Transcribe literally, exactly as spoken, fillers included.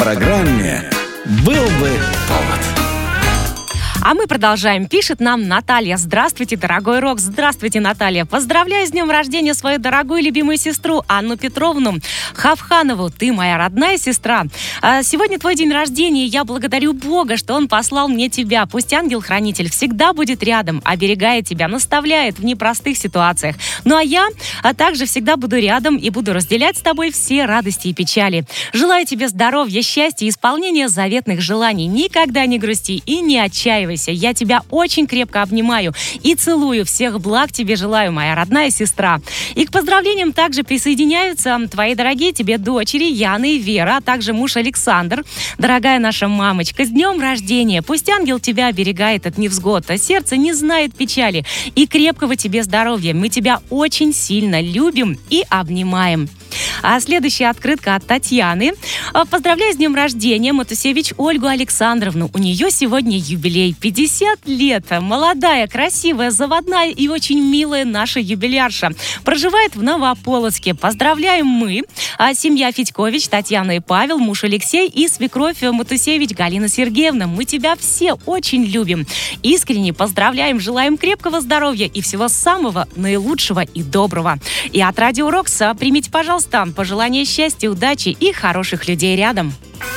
программе «Был бы повод». А мы продолжаем. Пишет нам Наталья. Здравствуйте, дорогой Рок. Здравствуйте, Наталья. Поздравляю с днем рождения свою дорогую любимую сестру Анну Петровну Хавханову. Ты моя родная сестра. Сегодня твой день рождения, и я благодарю Бога, что Он послал мне тебя. Пусть ангел-хранитель всегда будет рядом, оберегает тебя, наставляет в непростых ситуациях. Ну а я а также всегда буду рядом и буду разделять с тобой все радости и печали. Желаю тебе здоровья, счастья и исполнения заветных желаний. Никогда не грусти и не отчаивайся. Я тебя очень крепко обнимаю и целую. Всех благ тебе желаю, моя родная сестра. И к поздравлениям также присоединяются твои дорогие тебе дочери Яна и Вера, а также муж Александр. Дорогая наша мамочка, с днем рождения! Пусть ангел тебя оберегает от невзгод, а сердце не знает печали. И крепкого тебе здоровья. Мы тебя очень сильно любим и обнимаем. А следующая открытка от Татьяны. Поздравляю с днем рождения Матусевич Ольгу Александровну. У нее сегодня юбилей. пятьдесят лет. Молодая, красивая, заводная и очень милая наша юбилярша. Проживает в Новополоцке. Поздравляем мы. А семья Федькович, Татьяна и Павел, муж Алексей и свекровь Матусевич Галина Сергеевна. Мы тебя все очень любим. Искренне поздравляем, желаем крепкого здоровья и всего самого наилучшего и доброго. И от Радио Рокс примите, пожалуйста, пожелания счастья, удачи и хороших людей рядом.